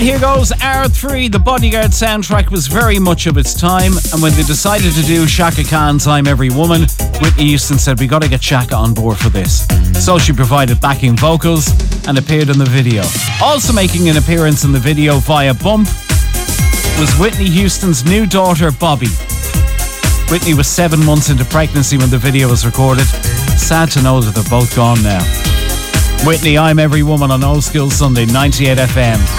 here goes R3. The Bodyguard soundtrack was very much of its time, and when they decided to do Shaka Khan's I'm Every Woman, Whitney Houston said, we got to get Shaka on board for this. So she provided backing vocals and appeared in the video. Also making an appearance in the video via bump was Whitney Houston's new daughter, Bobby. Whitney was 7 months into pregnancy when the video was recorded. Sad to know that they're both gone now. Whitney, I'm Every Woman on Old School Sunday, 98 FM.